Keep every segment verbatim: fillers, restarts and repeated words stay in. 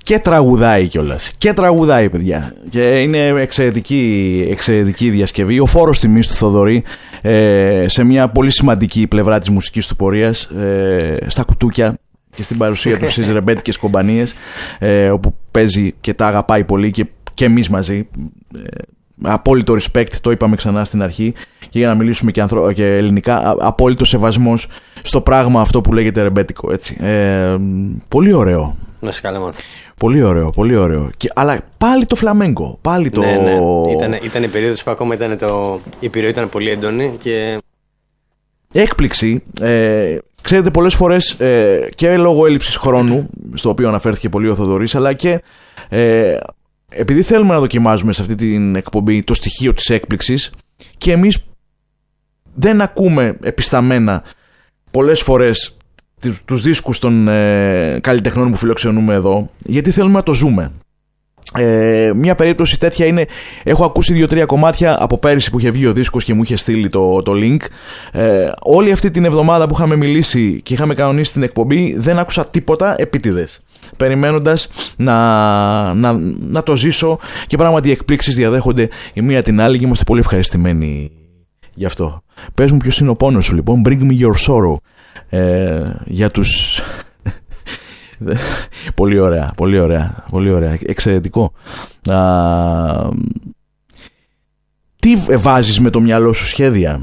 Και τραγουδάει κιόλας. Και τραγουδάει, παιδιά. Και είναι εξαιρετική, εξαιρετική διασκευή. Ο φόρος τιμής του Θοδωρή ε, σε μια πολύ σημαντική πλευρά της μουσικής του πορείας, ε, στα κουτούκια και στην παρουσία του στις ρεμπέτικες κομπανίες, ε, όπου παίζει και τα αγαπάει πολύ και, και εμείς μαζί. Ε, απόλυτο respect, το είπαμε ξανά στην αρχή. Και για να μιλήσουμε και, ανθρω... και ελληνικά, απόλυτο σεβασμός στο πράγμα αυτό που λέγεται ρεμπέτικο. Έτσι. Ε, πολύ ωραίο. Να σε καλά, μάθω. Πολύ ωραίο, πολύ ωραίο. Και, αλλά πάλι το φλαμέγκο. Πάλι το... Ναι, ναι. Ήταν, ήταν η περίοδος που ακόμα ήταν το... η επιρροή ήταν πολύ έντονη και... Έκπληξη. Ε, ξέρετε, πολλές φορές ε, και λόγω έλλειψης χρόνου, στο οποίο αναφέρθηκε πολύ ο Θοδωρής, αλλά και ε, επειδή θέλουμε να δοκιμάζουμε σε αυτή την εκπομπή το στοιχείο της έκπληξης και εμείς δεν ακούμε επισταμμένα πολλές φορές τους δίσκους των ε, καλλιτεχνών που φιλοξενούμε εδώ, γιατί θέλουμε να το ζούμε. Ε, μια περίπτωση τέτοια είναι, έχω ακούσει δύο-τρία κομμάτια από πέρυσι που είχε βγει ο δίσκος και μου είχε στείλει το, το link. Ε, όλη αυτή την εβδομάδα που είχαμε μιλήσει και είχαμε κανονίσει την εκπομπή, δεν άκουσα τίποτα επίτηδες, περιμένοντας να, να, να το ζήσω, και πράγματι οι εκπλήξεις διαδέχονται η μία την άλλη και είμαστε πολύ ευχαριστημένοι γι' αυτό. Πες μου ποιος είναι ο πόνος σου, λοιπόν. Bring me your sorrow. Ε, για τους... πολύ ωραία, πολύ ωραία, πολύ ωραία, εξαιρετικό. Α, τι βάζεις με το μυαλό σου σχέδια?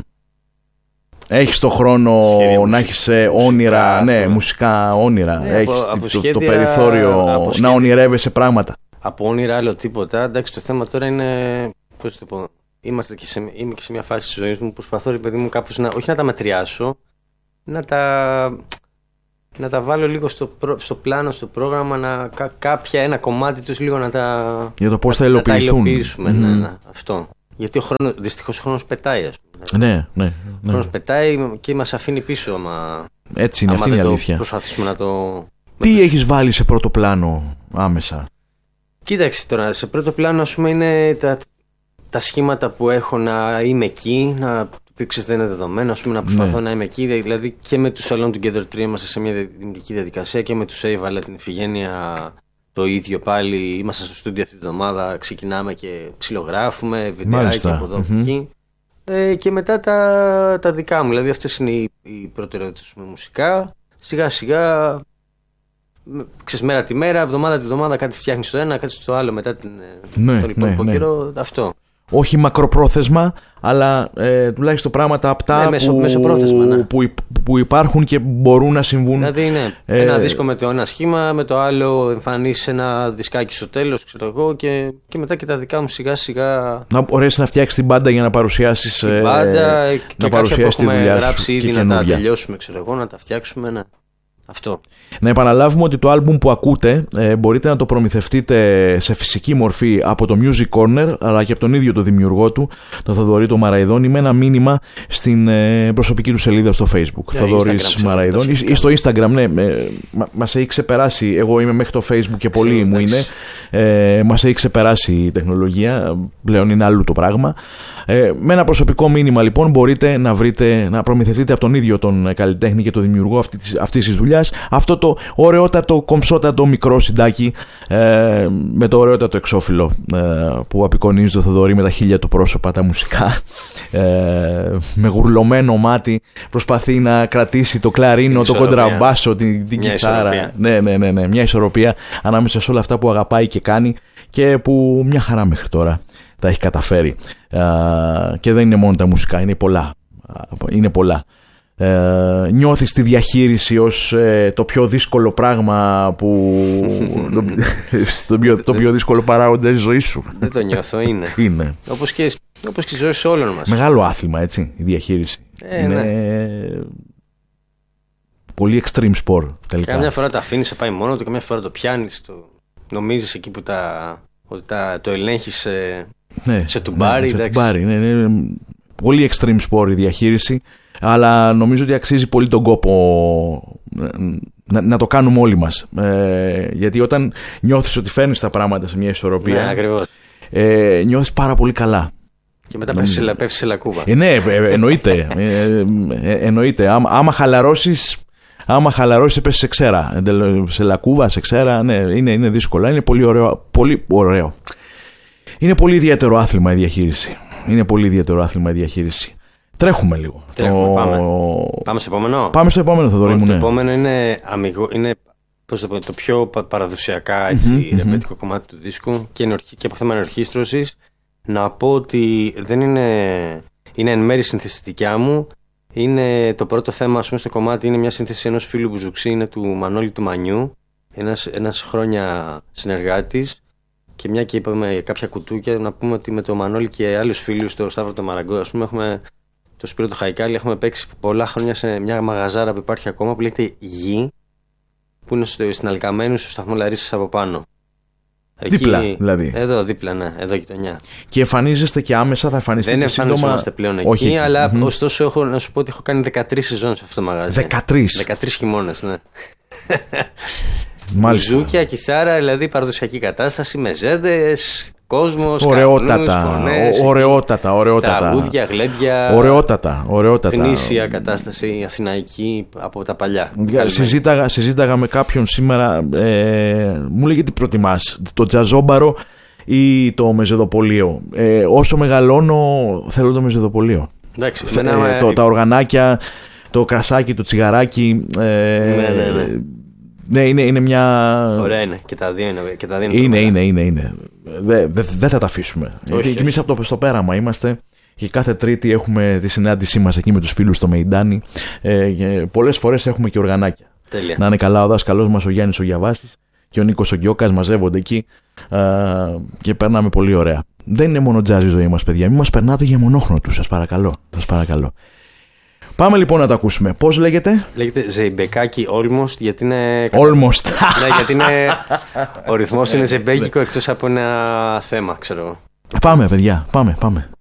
Έχεις το χρόνο σχέδια, να έχεις όνειρα, μουσικά, ναι, μουσικά όνειρα, ναι, έχεις από, από το, σχέδια, το περιθώριο από να σχέδια, ονειρεύεσαι πράγματα? Από όνειρα άλλο τίποτα. Εντάξει, το θέμα τώρα είναι, πώς το πω, είμαστε και σε, είμαι και σε μια φάση της ζωής μου που προσπαθώ, ρε παιδί μου, κάπως να, όχι να τα μετριάσω, να τα, να τα βάλω λίγο στο, προ, στο πλάνο, στο πρόγραμμα, να, κά, κάποια ένα κομμάτι τους λίγο να τα, για το πώς να, θα υλοποιηθούν. Να τα υλοποιήσουμε, mm-hmm. ναι, ναι, αυτό. Γιατί ο χρόνος, δυστυχώς ο χρόνος πετάει, ας πούμε. Ναι, ναι, ναι. Ο χρόνος πετάει και μας αφήνει πίσω, άμα, έτσι είναι, άμα αυτή είναι η το αλήθεια. Προσπαθήσουμε να το... Τι το... έχεις βάλει σε πρώτο πλάνο άμεσα? Κοίταξε τώρα, σε πρώτο πλάνο, ας πούμε, είναι τα, τα σχήματα που έχω να είμαι εκεί, να... Ξέρεις, δεν είναι δεδομένο, ας πούμε, να προσπαθώ ναι. να είμαι εκεί. Δηλαδή και με τους Salon Together τρία είμαστε σε μια δημιουργική διαδικασία και με τους Εύαλα την Ιφηγένεια το ίδιο πάλι. Είμαστε στο στούντιο αυτή τη εβδομάδα, ξεκινάμε και ψιλογράφουμε, βιντεάκια από εδώ από mm-hmm. εκεί. Ε, και μετά τα, τα δικά μου, δηλαδή αυτές είναι οι, οι προτεραιότητες μου μουσικά. Σιγά σιγά, ξέρεις, μέρα τη μέρα, εβδομάδα τη εβδομάδα, κάτι φτιάχνεις στο ένα, κάτι στο άλλο μετά την, ναι, τον υπόλοιπο ναι, καιρό. Ναι. Αυτό. Όχι μακροπρόθεσμα, αλλά ε, τουλάχιστον πράγματα απτά, ναι, μέσω, που, μέσω ναι. που, που υπάρχουν και μπορούν να συμβούν. Δηλαδή, ναι, ε, ένα δίσκο με το ένα σχήμα, με το άλλο εμφανίσεις ένα δισκάκι στο τέλος, ξέρω εγώ, και, και μετά και τα δικά μου σιγά σιγά. Να μπορέσεις να φτιάξεις την μπάντα για να παρουσιάσεις την μπάντα, ε, και να παρουσιάσεις τη δουλειά σου. Γράψει ήδη να τα τελειώσουμε, ξέρω εγώ, να τα φτιάξουμε. Να... Αυτό. Να επαναλάβουμε ότι το άλμπουμ που ακούτε ε, μπορείτε να το προμηθευτείτε σε φυσική μορφή από το Music Corner, αλλά και από τον ίδιο το δημιουργό του, τον Θοδωρή το Μαραϊδόνη, με ένα μήνυμα στην ε, προσωπική του σελίδα στο Facebook. Yeah, Θοδωρής Μαραϊδόνη, ή στο Instagram, ναι, ε, μα, μας έχει ξεπεράσει. Εγώ είμαι μέχρι το Facebook και πολύ μου είναι. Ε, μας έχει ξεπεράσει η τεχνολογία, πλέον είναι άλλο το πράγμα. Ε, με ένα προσωπικό μήνυμα, λοιπόν, μπορείτε να βρείτε, να προμηθευτείτε από τον ίδιο τον καλλιτέχνη και τον δημιουργό αυτής της δουλειάς αυτό το ωραιότατο, κομψότατο μικρό συντάκι ε, με το ωραιότατο εξώφυλλο ε, που απεικονίζει το Θοδωρή με τα χίλια του πρόσωπα, τα μουσικά, ε, με γουρλωμένο μάτι προσπαθεί να κρατήσει το κλαρίνο, το κοντραμπάσο, την, την κιθάρα. Ναι, ναι, ναι, ναι, μια ισορροπία ανάμεσα σε όλα αυτά που αγαπάει και κάνει και που μια χαρά μέχρι τώρα τα έχει καταφέρει. Ε, και δεν είναι μόνο τα μουσικά, είναι πολλά. Είναι πολλά. Ε, νιώθεις τη διαχείριση ως ε, το πιο δύσκολο πράγμα που το, πιο, το πιο δύσκολο παράγοντα της ζωής σου? Δεν το νιώθω, είναι, είναι. Όπως και, όπως και η ζωή όλων μας. Μεγάλο άθλημα, έτσι, η διαχείριση. ε, είναι ναι. Πολύ extreme sport τελικά. Καμιά φορά το αφήνεις να πάει μόνο του, καμιά φορά το πιάνεις, το νομίζεις εκεί που τα, ότι τα, το ελέγχεις σε, ναι, σε τουμπάρι, ναι, σε τουμπάρι ναι, ναι, ναι. Πολύ extreme sport η διαχείριση, αλλά νομίζω ότι αξίζει πολύ τον κόπο να, να το κάνουμε όλοι μας. Ε, γιατί όταν νιώθεις ότι φέρνεις τα πράγματα σε μια ισορροπία, ναι, ακριβώς, ε, νιώθεις πάρα πολύ καλά. Και μετά πέφτεις σε, σε λακκούβα. Ε, ναι, ε, εννοείται. ε, ε, εννοείται. Άμα, άμα χαλαρώσεις, Άμα χαλαρώσει, πέσει σε ξέρα. Σε λακκούβα, σε ξέρα, ναι, είναι, είναι δύσκολα. Είναι πολύ ωραίο, πολύ ωραίο. Είναι πολύ ιδιαίτερο άθλημα η διαχείριση. Είναι πολύ ιδιαίτερο άθλημα η διαχείριση. Τρέχουμε λίγο. Τρέχουμε, το... πάμε. Πάμε στο επόμενο. Πάμε στο επόμενο, Θοδωρή μου. Το ναι. επόμενο είναι, αμυγο... είναι πώς το, πω, το πιο παραδοσιακά έτσι, mm-hmm, ρεμπέτικο mm-hmm. κομμάτι του δίσκου και, ορχ... και από θέμα ενορχήστρωσης. Να πω ότι δεν είναι, είναι εν μέρει συνθέση δικιά μου. Είναι το πρώτο θέμα, ας πούμε, στο κομμάτι είναι μια σύνθεση ενός φίλου Μπουζουξή, είναι του Μανώλη του Μανιού, ένας, ένας χρόνια συνεργάτης. Και μια και είπαμε κάποια κουτούκια, να πούμε ότι με τον Μανώλη και άλλους φίλους, το Σταύρο το Μαραγκό, ας πούμε, έχουμε το Σπύρο το Χαϊκάλη, έχουμε παίξει πολλά χρόνια σε μια μαγαζάρα που υπάρχει ακόμα που λέγεται Γη, που είναι στο, στην Αλκαμένου, στο σταθμό Λαρίσσας από πάνω. Εκεί, δίπλα, δηλαδή. Εδώ, δίπλα, ναι, εδώ γειτονιά. Και εμφανίζεστε και άμεσα, θα εμφανιστείτε δεν σύντομα. Δεν εμφανιζόμαστε πλέον εκεί, όχι, αλλά mm-hmm. ωστόσο έχω να σου πω ότι έχω κάνει δεκατρείς σεζόν σε αυτό το μαγαζί. δεκατρείς. δεκατρείς χειμώνες, ναι. Μάλιστα. Μπουζούκια, κιθάρα, δηλαδή παραδοσιακή κατάσταση με ζέντες, κόσμος, ωραιότατα, φωνές, ωραιότατα, ωραιότατα. Τραγούδια, γλέντια. Ωραιότατα, ωραιότατα. Γνήσια κατάσταση αθηναϊκή από τα παλιά. Συζήταγα, συζήταγα με κάποιον σήμερα, ε, μου λέγε τι προτιμάς, το τζαζόμπαρο ή το μεζεδοπολείο. Ε, όσο μεγαλώνω θέλω το μεζεδοπολείο. Εντάξει, ε, μένα, το, τα οργανάκια, το κρασάκι, το τσιγαράκι. Ε, ναι, ναι, ναι. Ναι, είναι, είναι μια. Ωραία είναι. Και τα δύο είναι. Και τα δύο είναι, είναι, είναι, είναι, είναι. Δεν δε, δε θα τα αφήσουμε. Όχι, και εμείς από το στο πέραμα είμαστε. Και κάθε Τρίτη έχουμε τη συνάντησή μας εκεί με τους φίλους στο Μεϊντάνι. Ε, πολλές φορές έχουμε και οργανάκια. Τέλεια. Να είναι καλά ο δάσκαλός μας ο Γιάννης ο Γιαβάσης και ο Νίκος ο Γκιόκας μαζεύονται εκεί α, και περνάμε πολύ ωραία. Δεν είναι μόνο τζάζ η ζωή μας, παιδιά. Μην μας περνάτε για μονόχνοτους, σας παρακαλώ. Σας παρακαλώ. Πάμε λοιπόν να το ακούσουμε. Πώς λέγεται? Λέγεται Ζεϊμπεκάκι Almost, γιατί είναι. Almost. Ναι, γιατί είναι. Ο ρυθμός είναι ζεϊμπέκικο εκτός από ένα θέμα, ξέρω. Πάμε, παιδιά. Πάμε, πάμε.